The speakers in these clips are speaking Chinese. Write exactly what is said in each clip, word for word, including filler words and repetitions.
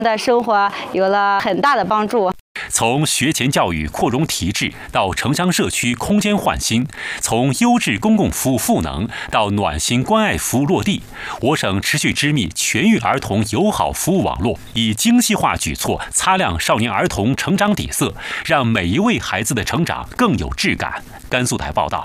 的生活有了很大的帮助。 从学前教育扩容提质到城乡社区空间焕新，从优质公共服务赋能到暖心关爱服务落地，我省持续织密全域儿童友好服务网络，以精细化举措擦亮少年儿童成长底色，让每一位孩子的成长更有质感。甘肃台报道。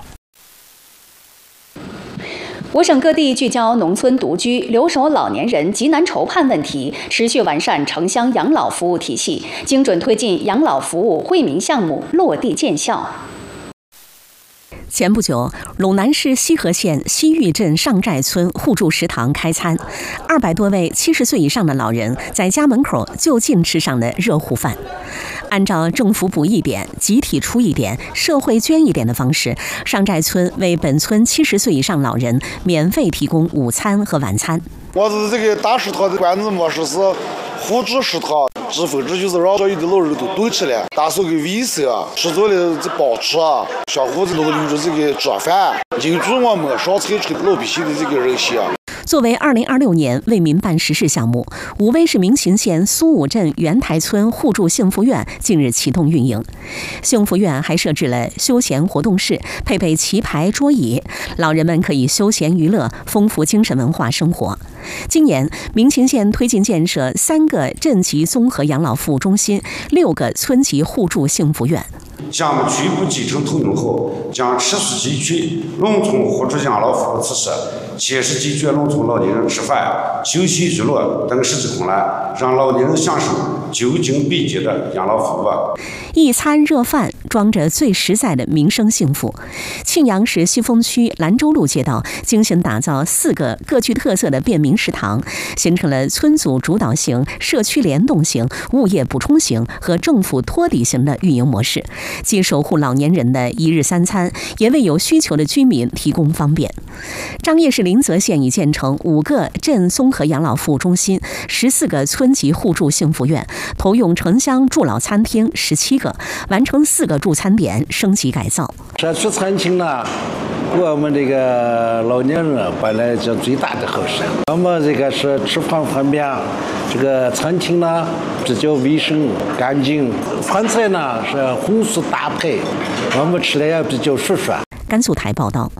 我省各地聚焦农村独居、留守老年人急难愁盼问题，持续完善城乡养老服务体系，精准推进养老服务惠民项目落地见效。 前不久，陇南市西河县西峪镇上寨村互助食堂开餐，二百多位七十岁以上的老人在家门口就近吃上了热乎饭。按照政府补一点、集体出一点、社会捐一点的方式，上寨村为本村七十岁以上老人免费提供午餐和晚餐。 我是这个大食堂的管理模式是互助食堂，知分制就是让这里的老人都对起来，打扫个卫生，吃做的这保持，相互的努力着这个做饭，凝聚我们上菜村老百姓的这个热心。 作为二零二六年为民办实事项目，武威市明勤县苏武镇元台村互助幸福院近日启动运营。幸福院还设置了休闲活动室，配备棋牌桌椅，老人们可以休闲娱乐，丰富精神文化生活。今年，明勤县推进建设三个镇级综合养老服务中心，六个村级互助幸福院。 项目全部集成投用后，将持续集聚农村互助养老服务措施，切实解决农村老年人吃饭、休息、娱乐等实际困难，让老年人享受就近便捷的养老服务。 一餐热饭装着最实在的民生幸福。庆阳市西峰区兰州路街道精心打造四个各具特色的便民食堂，形成了村组主导型、社区联动型、物业补充型和政府托底型的运营模式，既守护老年人的一日三餐，也为有需求的居民提供方便。张掖市临泽县已建成五个镇综合养老服务中心、十四个村级互助幸福院，投用城乡助老餐厅十七个，完成四个助餐点升级改造。 社区餐厅呢，我们这个老年人本来就最大的好事。那么这个是吃饭方便，这个餐厅呢比较卫生干净，饭菜呢是荤素搭配，我们吃的也比较舒适。 甘肃台报道。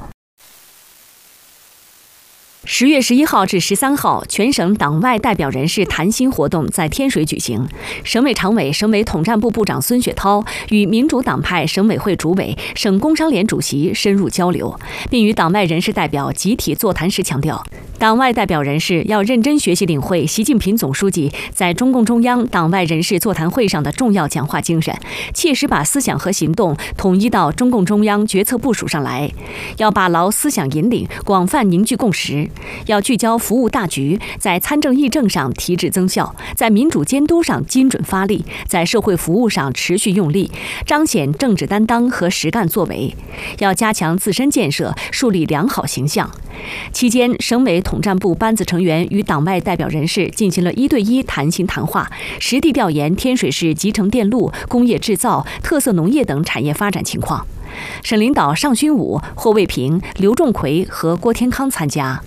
十月十一号至十三号，全省党外代表人士谈心活动在天水举行。省委常委、省委统战部部长孙雪涛与民主党派省委会主委、省工商联主席深入交流，并与党外人士代表集体座谈时强调，党外代表人士要认真学习领会习近平总书记在中共中央党外人士座谈会上的重要讲话精神，切实把思想和行动统一到中共中央决策部署上来，要把牢思想引领，广泛凝聚共识。要聚焦服务大局，在参政议政上提质增效，在民主监督上精准发力，在社会服务上持续用力，彰显政治担当和实干作为。要加强自身建设，树立良好形象。期间，省委统战部班子成员与党外代表人士进行了一对一谈心谈话，实地调研天水市集成电路、工业制造、特色农业等产业发展情况。省领导尚勋武、霍卫平、刘仲奎和郭天康参加。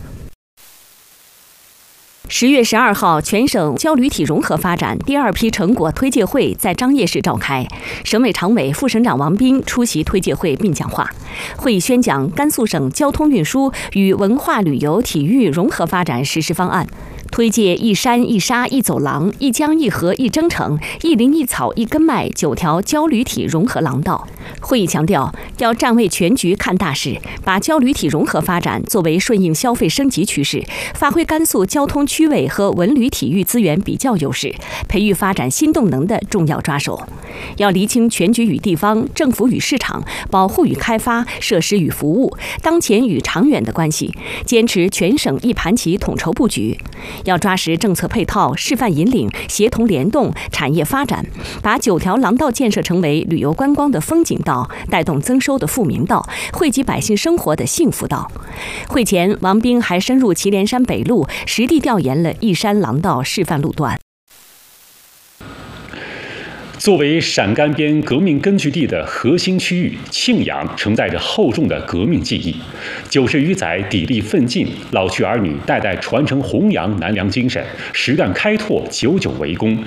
十月十二号，全省胶铝体融合发展第二批成果推介会在张掖市召开，省委常委、副省长王斌出席推介会并讲话。会议宣讲甘肃省交通运输与文化旅游体育融合发展实施方案，推介一山一沙一走廊、一江一河一征程、一林一草一根脉九条胶铝体融合廊道。会议强调，要站位全局看大势，把胶铝体融合发展作为顺应消费升级趋势，发挥甘肃交通区位和文旅体育资源比较优势，培育发展新动能的重要抓手。要厘清全局与地方、政府与市场、保护与开发、设施与服务、当前与长远的关系，坚持全省一盘棋统筹布局。要抓实政策配套、示范引领、协同联动、产业发展，把九条廊道建设成为旅游观光的风景道，带动增收的富民道，惠及百姓生活的幸福道。会前，王斌还深入祁连山北路，实地调研了一山廊道示范路段。 作为陕甘边革命根据地的核心区域，庆阳承载着厚重的革命记忆。九十余载砥砺奋进，老去儿女代代传承弘扬南梁精神，实干开拓，久久为功，